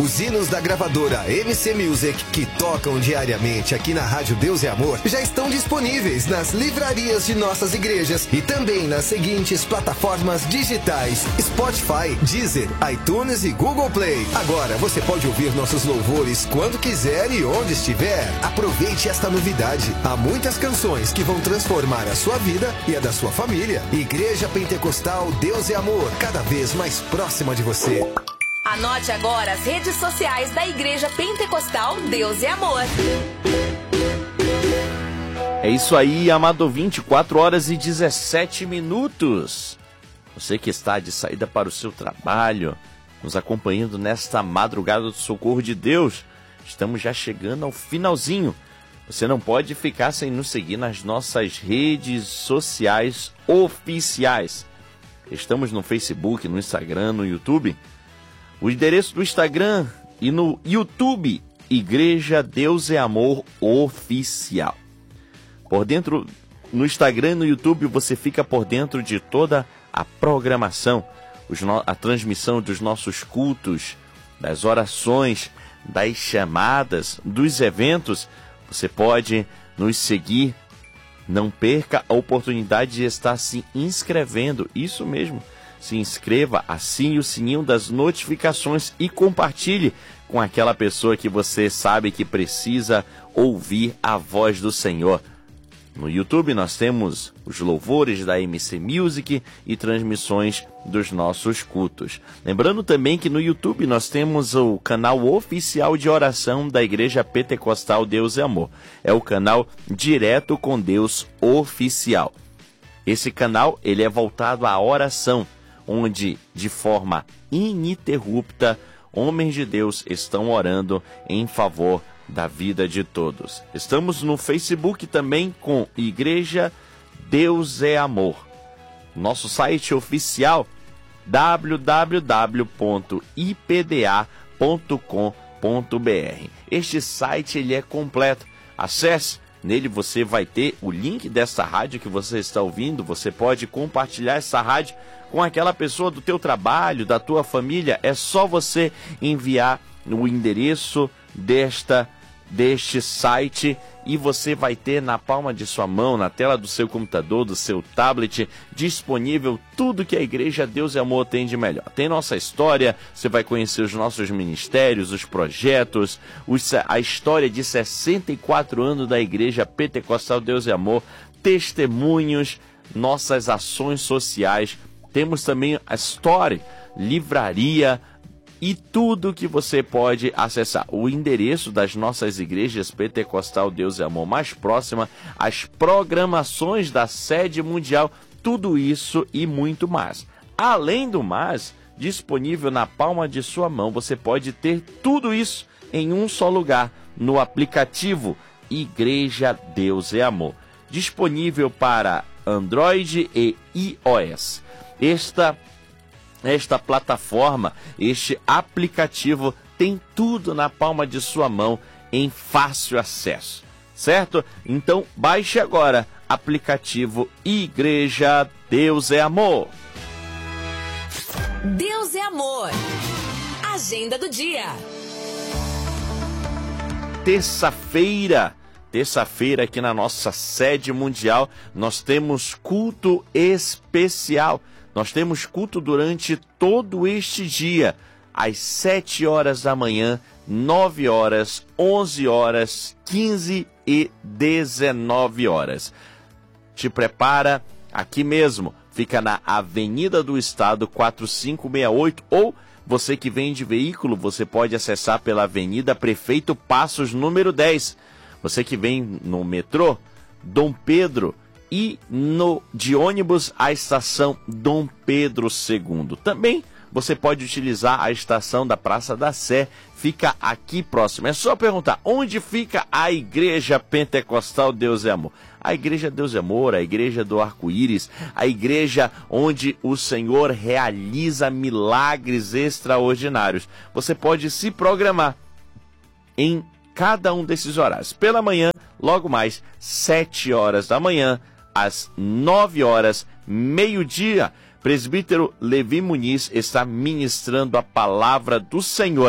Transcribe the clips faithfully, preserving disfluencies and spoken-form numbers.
Os hinos da gravadora M C Music, que tocam diariamente aqui na Rádio Deus e Amor, já estão disponíveis nas livrarias de nossas igrejas e também nas seguintes plataformas digitais: Spotify, Deezer, iTunes e Google Play. Agora você pode ouvir nossos louvores quando quiser e onde estiver. Aproveite esta novidade. Há muitas canções que vão transformar a sua vida e a da sua família. Igreja Pentecostal Deus e Amor, cada vez mais próxima de você. Anote agora as redes sociais da Igreja Pentecostal Deus e Amor. É isso aí, amado ouvinte, quatro horas e dezessete minutos. Você que está de saída para o seu trabalho, nos acompanhando nesta madrugada do socorro de Deus, estamos já chegando ao finalzinho. Você não pode ficar sem nos seguir nas nossas redes sociais oficiais. Estamos no Facebook, no Instagram, no YouTube. O endereço do Instagram e no YouTube, Igreja Deus é Amor Oficial. Por dentro, no Instagram e no YouTube, você fica por dentro de toda a programação, a transmissão dos nossos cultos, das orações, das chamadas, dos eventos. Você pode nos seguir. Não perca a oportunidade de estar se inscrevendo. Isso mesmo. Se inscreva, assine o sininho das notificações e compartilhe com aquela pessoa que você sabe que precisa ouvir a voz do Senhor. No YouTube nós temos os louvores da M C Music e transmissões dos nossos cultos. Lembrando também que no YouTube nós temos o canal oficial de oração da Igreja Pentecostal Deus e Amor. É o canal Direto com Deus Oficial. Esse canal ele é voltado à oração, onde, de forma ininterrupta, homens de Deus estão orando em favor da vida de todos. Estamos no Facebook também com Igreja Deus é Amor. Nosso site oficial, w w w ponto i p d a ponto com ponto b r. Este site ele é completo. Acesse. Nele você vai ter o link dessa rádio que você está ouvindo. Você pode compartilhar essa rádio com aquela pessoa do teu trabalho, da tua família. É só você enviar o endereço desta, deste site e você vai ter na palma de sua mão, na tela do seu computador, do seu tablet, disponível tudo que a Igreja Deus e Amor tem de melhor. Tem nossa história, você vai conhecer os nossos ministérios, os projetos, os, a história de sessenta e quatro anos da Igreja Pentecostal Deus e Amor, testemunhos, nossas ações sociais. Temos também a Story, livraria, e tudo que você pode acessar. O endereço das nossas igrejas Pentecostal Deus e Amor mais próxima, as programações da sede mundial, tudo isso e muito mais. Além do mais, disponível na palma de sua mão, você pode ter tudo isso em um só lugar, no aplicativo Igreja Deus e Amor. Disponível para Android e iOS. Esta Esta plataforma, este aplicativo tem tudo na palma de sua mão em fácil acesso, certo? Então baixe agora aplicativo Igreja Deus é Amor. Deus é Amor. Agenda do dia. Terça-feira, terça-feira aqui na nossa sede mundial, nós temos culto especial. Nós temos culto durante todo este dia, às sete horas da manhã, nove horas, onze horas, quinze e dezenove horas. Te prepara aqui mesmo, fica na Avenida do Estado quatrocentos e sessenta e oito, ou você que vem de veículo, você pode acessar pela Avenida Prefeito Passos, número dez. Você que vem no metrô, Dom Pedro, e no, de ônibus a estação Dom Pedro segundo. Também você pode utilizar a estação da Praça da Sé, fica aqui próximo. É só perguntar, onde fica a Igreja Pentecostal Deus é Amor? A Igreja Deus é Amor, a Igreja do Arco-Íris, a igreja onde o Senhor realiza milagres extraordinários. Você pode se programar em cada um desses horários. Pela manhã, logo mais, sete horas da manhã, às nove horas, meio-dia, presbítero Levi Muniz está ministrando a palavra do Senhor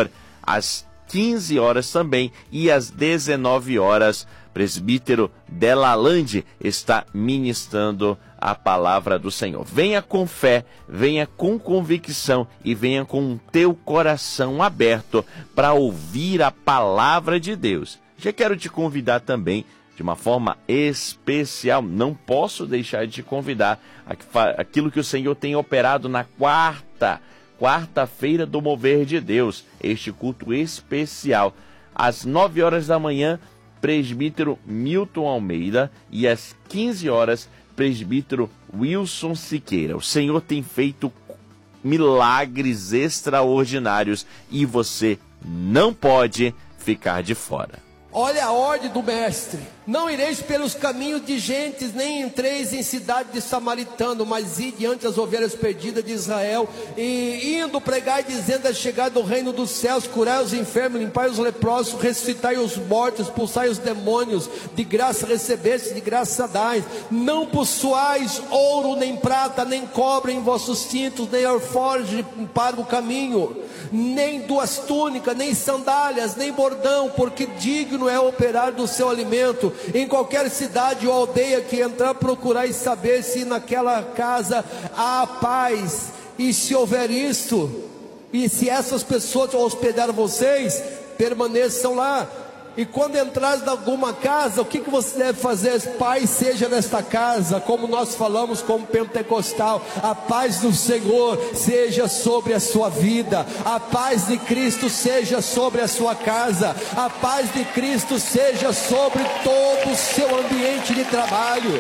às quinze horas também e às dezenove horas, presbítero Delalande está ministrando a palavra do Senhor. Venha com fé, venha com convicção e venha com o teu coração aberto para ouvir a palavra de Deus. Já quero te convidar também de uma forma especial, não posso deixar de te convidar aquilo que o Senhor tem operado na quarta, quarta-feira do Mover de Deus, este culto especial, às nove horas da manhã, presbítero Milton Almeida, e às quinze horas, presbítero Wilson Siqueira. O Senhor tem feito milagres extraordinários e você não pode ficar de fora. Olha a ordem do mestre: não ireis pelos caminhos de gentes, nem entreis em cidade de samaritano, mas ide diante as ovelhas perdidas de Israel, e indo pregai, dizendo: é chegado o reino dos céus, curai os enfermos, limpai os leprosos, ressuscitai os mortos, expulsai os demônios, de graça recebeste, de graça dais. Não possuais ouro, nem prata, nem cobre em vossos cintos, nem alforje para o caminho, nem duas túnicas, nem sandálias, nem bordão, porque digno é operar do seu alimento. Em qualquer cidade ou aldeia que entrar, procurai saber se naquela casa há paz. E se houver isto, e se essas pessoas hospedaram vocês, permaneçam lá. E quando entrares em alguma casa, o que, que você deve fazer? Paz seja nesta casa, como nós falamos como pentecostal: a paz do Senhor seja sobre a sua vida, a paz de Cristo seja sobre a sua casa, a paz de Cristo seja sobre todo o seu ambiente de trabalho.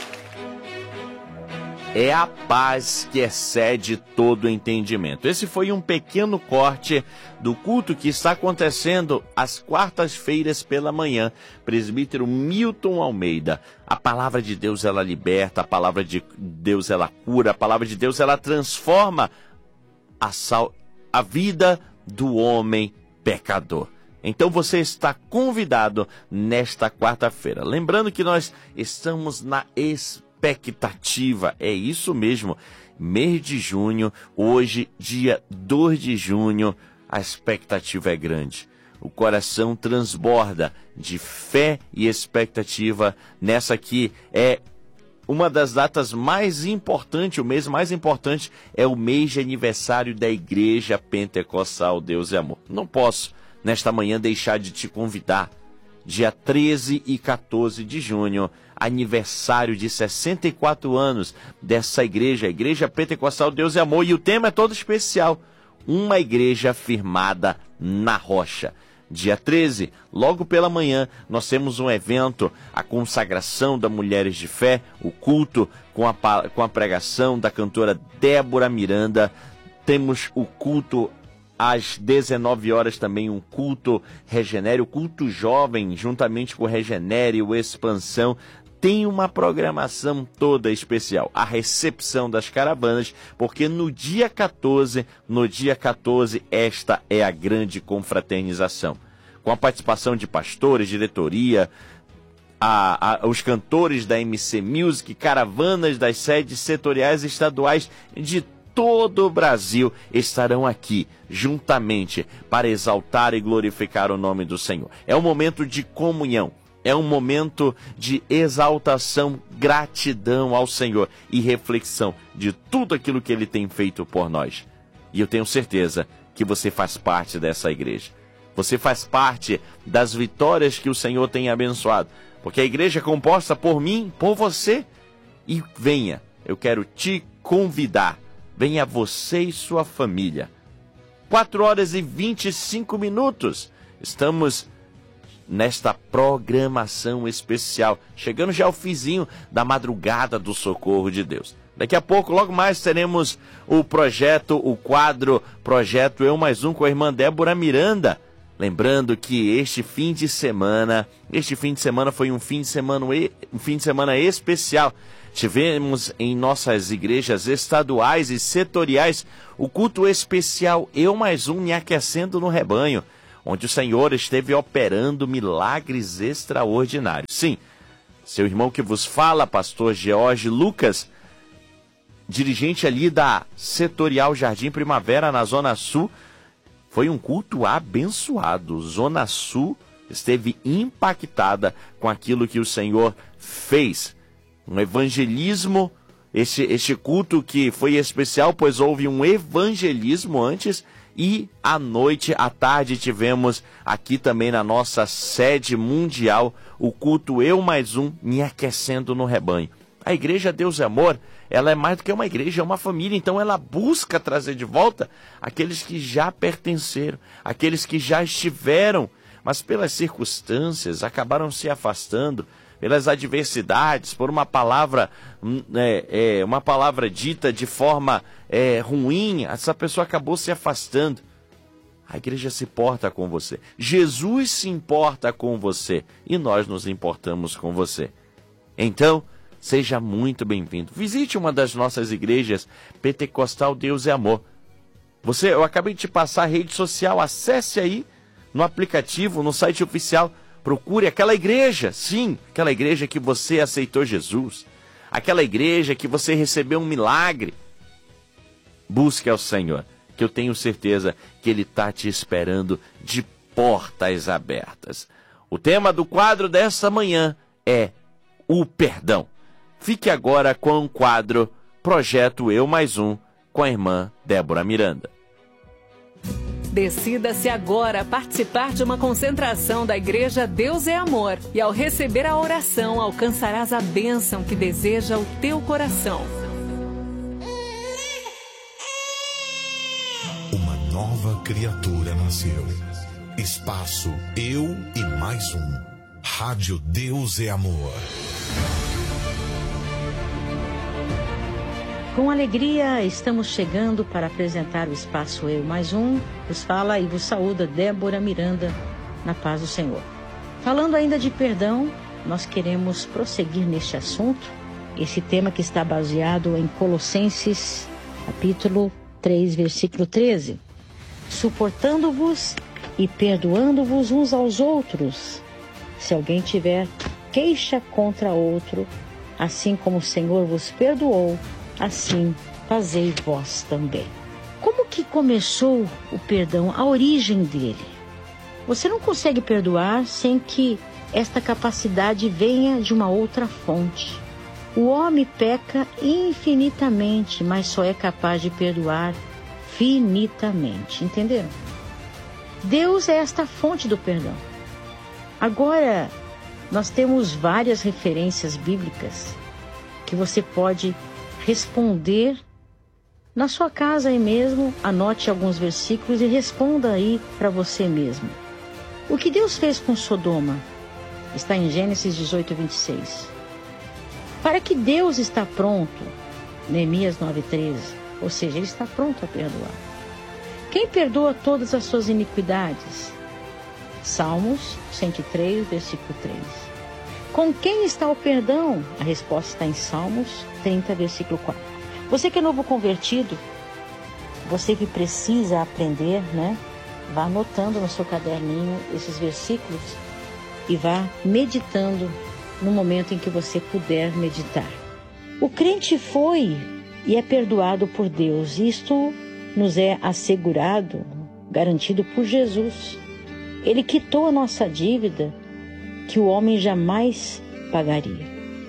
É a paz que excede todo entendimento. Esse foi um pequeno corte do culto que está acontecendo às quartas-feiras pela manhã. Presbítero Milton Almeida. A palavra de Deus, ela liberta, a palavra de Deus, ela cura, a palavra de Deus, ela transforma a, sal... a vida do homem pecador. Então você está convidado nesta quarta-feira. Lembrando que nós estamos na expectativa. Expectativa, é isso mesmo, mês de junho, hoje, dia dois de junho, a expectativa é grande. O coração transborda de fé e expectativa. Nessa aqui é uma das datas mais importantes, o mês mais importante é o mês de aniversário da Igreja Pentecostal Deus e Amor. Não posso, nesta manhã, deixar de te convidar. Dia treze e quatorze de junho, aniversário de sessenta e quatro anos dessa igreja, a Igreja Pentecostal Deus e Amor, e o tema é todo especial: uma igreja firmada na rocha. Dia treze, logo pela manhã, nós temos um evento, a consagração da Mulheres de Fé, o culto com a, com a pregação da cantora Débora Miranda. Temos o culto às dezenove horas também, um culto Regenere, o culto jovem, juntamente com o Regenere e o Expansão. Tem uma programação toda especial, a recepção das caravanas, porque no dia quatorze, no dia quatorze, esta é a grande confraternização. Com a participação de pastores, diretoria, a, a, os cantores da M C Music, caravanas das sedes setoriais e estaduais de todo o Brasil estarão aqui juntamente para exaltar e glorificar o nome do Senhor. É um momento de comunhão, é um momento de exaltação, gratidão ao Senhor e reflexão de tudo aquilo que Ele tem feito por nós. E eu tenho certeza que você faz parte dessa igreja. Você faz parte das vitórias que o Senhor tem abençoado, porque a igreja é composta por mim, por você. E venha, eu quero te convidar. Venha você e sua família. quatro horas e vinte e cinco minutos. Estamos nesta programação especial, chegando já ao finzinho da madrugada do socorro de Deus. Daqui a pouco, logo mais, teremos o projeto, o quadro Projeto Eu Mais Um com a irmã Débora Miranda. Lembrando que este fim de semana, este fim de semana foi um fim de semana, um fim de semana especial. Tivemos em nossas igrejas estaduais e setoriais o culto especial Eu Mais Um Me Aquecendo no Rebanho, onde o Senhor esteve operando milagres extraordinários. Sim, seu irmão que vos fala, pastor George Lucas, dirigente ali da Setorial Jardim Primavera, na Zona Sul, Foi um culto abençoado. Zona Sul esteve impactada com aquilo que o Senhor fez. Um evangelismo, este, este culto que foi especial, pois houve um evangelismo antes, e à noite, à tarde, tivemos aqui também na nossa sede mundial o culto Eu Mais Um, Me Aquecendo no Rebanho. A Igreja Deus é Amor, ela é mais do que uma igreja, é uma família, então ela busca trazer de volta aqueles que já pertenceram, aqueles que já estiveram, mas pelas circunstâncias acabaram se afastando, pelas adversidades, por uma palavra, é, é, uma palavra dita de forma é, ruim, essa pessoa acabou se afastando. A igreja se importa com você, Jesus se importa com você e nós nos importamos com você. Então, seja muito bem-vindo. Visite uma das nossas igrejas Pentecostal Deus é Amor. Você, eu acabei de te passar a rede social, acesse aí no aplicativo, no site oficial, procure aquela igreja, sim, aquela igreja que você aceitou Jesus, aquela igreja que você recebeu um milagre. Busque ao Senhor, que eu tenho certeza que Ele está te esperando de portas abertas. O tema do quadro desta manhã é o perdão. Fique agora com o quadro Projeto Eu Mais Um, com a irmã Débora Miranda. Decida-se agora a participar de uma concentração da Igreja Deus é Amor. E ao receber a oração, alcançarás a bênção que deseja o teu coração. Uma nova criatura nasceu. Espaço Eu e Mais Um. Rádio Deus é Amor. Com alegria, estamos chegando para apresentar o Espaço Eu Mais Um. Vos fala e vos saúda Débora Miranda, na paz do Senhor. Falando ainda de perdão, nós queremos prosseguir neste assunto, esse tema que está baseado em Colossenses, capítulo três, versículo treze. Suportando-vos e perdoando-vos uns aos outros, se alguém tiver queixa contra outro, assim como o Senhor vos perdoou, assim fazei vós também. Como que começou o perdão, a origem dele? Você não consegue perdoar sem que esta capacidade venha de uma outra fonte. O homem peca infinitamente, mas só é capaz de perdoar finitamente. Entenderam? Deus é esta fonte do perdão. Agora, nós temos várias referências bíblicas que você pode responder na sua casa aí mesmo. Anote alguns versículos e responda aí para você mesmo. O que Deus fez com Sodoma está em Gênesis dezoito, vinte e seis. Para que Deus está pronto, Neemias nove, treze, ou seja, Ele está pronto a perdoar. Quem perdoa todas as suas iniquidades? Salmos cento e três, versículo três. Com quem está o perdão? A resposta está em Salmos trinta, versículo quatro. Você que é novo convertido, você que precisa aprender, né? Vá anotando no seu caderninho esses versículos e vá meditando no momento em que você puder meditar. O crente foi e é perdoado por Deus. Isto nos é assegurado, garantido por Jesus. Ele quitou a nossa dívida que o homem jamais pagaria.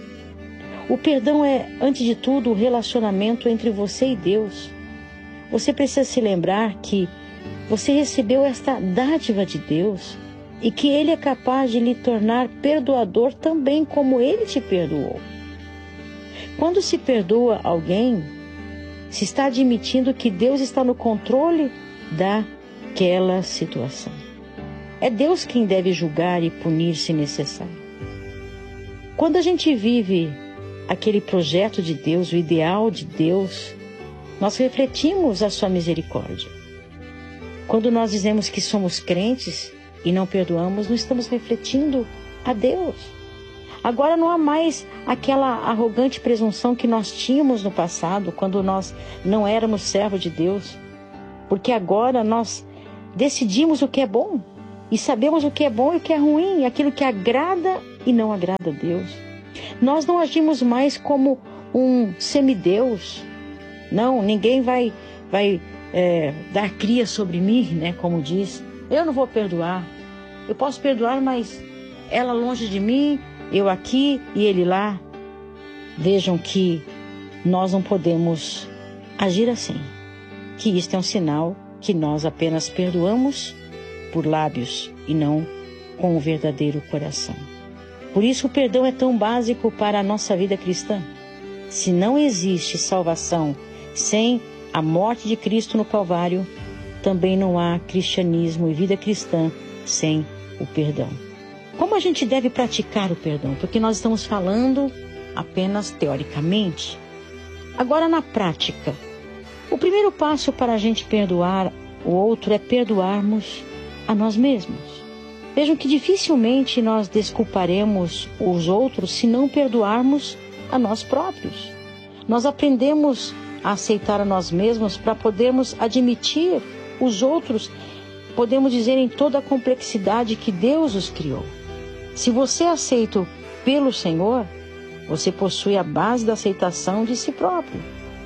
O perdão é, antes de tudo, o relacionamento entre você e Deus. Você precisa se lembrar que você recebeu esta dádiva de Deus e que Ele é capaz de lhe tornar perdoador também como Ele te perdoou. Quando se perdoa alguém, se está admitindo que Deus está no controle daquela situação. É Deus quem deve julgar e punir se necessário. Quando a gente vive aquele projeto de Deus, o ideal de Deus, nós refletimos a sua misericórdia. Quando nós dizemos que somos crentes e não perdoamos, não estamos refletindo a Deus. Agora não há mais aquela arrogante presunção que nós tínhamos no passado, quando nós não éramos servos de Deus. Porque agora nós decidimos o que é bom e sabemos o que é bom e o que é ruim, aquilo que agrada e não agrada a Deus. Nós não agimos mais como um semideus. Não, ninguém vai, vai é, dar cria sobre mim, né? Como diz, eu não vou perdoar. Eu posso perdoar, mas ela longe de mim, eu aqui e ele lá. Vejam que nós não podemos agir assim. Que isto é um sinal que nós apenas perdoamos por lábios e não com o verdadeiro coração. Por isso o perdão é tão básico para a nossa vida cristã. Se não existe salvação sem a morte de Cristo no Calvário, também não há cristianismo e vida cristã sem o perdão. Como a gente deve praticar o perdão? Porque nós estamos falando apenas teoricamente. Agora, na prática, o primeiro passo para a gente perdoar o outro é perdoarmos a nós mesmos. Vejam que dificilmente nós desculparemos os outros se não perdoarmos a nós próprios. Nós aprendemos a aceitar a nós mesmos para podermos admitir os outros, podemos dizer, em toda a complexidade que Deus os criou. Se você é aceito pelo Senhor, você possui a base da aceitação de si próprio.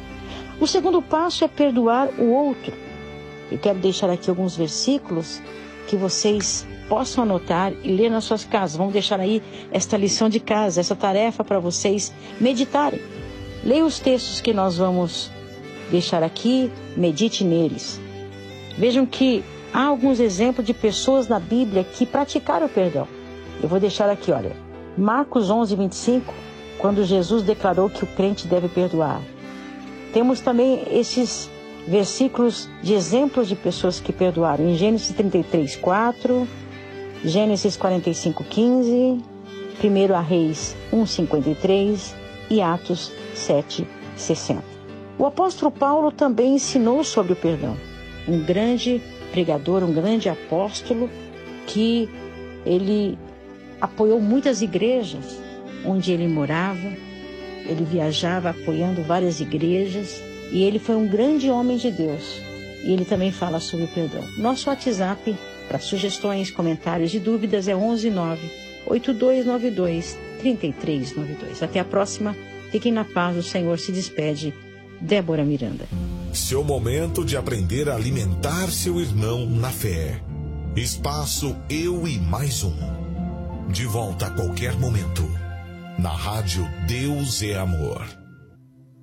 O segundo passo é perdoar o outro. Eu quero deixar aqui alguns versículos que vocês possam anotar e ler nas suas casas. Vamos deixar aí esta lição de casa, essa tarefa para vocês meditarem. Leia os textos que nós vamos deixar aqui, medite neles. Vejam que há alguns exemplos de pessoas na Bíblia que praticaram o perdão. Eu vou deixar aqui, olha, Marcos onze, vinte e cinco, quando Jesus declarou que o crente deve perdoar. Temos também esses versículos de exemplos de pessoas que perdoaram, em Gênesis trinta e três, quatro, Gênesis quarenta e cinco, quinze, primeiro Reis um, cinquenta e três e Atos sete, sessenta. O apóstolo Paulo também ensinou sobre o perdão. Um grande pregador, um grande apóstolo, que ele apoiou muitas igrejas onde ele morava. Ele viajava apoiando várias igrejas e ele foi um grande homem de Deus. E ele também fala sobre o perdão. Nosso WhatsApp para sugestões, comentários e dúvidas é onze nove oito dois nove dois três três nove dois. Até a próxima. Fiquem na paz. O Senhor se despede. Débora Miranda. Seu momento de aprender a alimentar seu irmão na fé. Espaço Eu e Mais Um. De volta a qualquer momento. Na rádio Deus é Amor.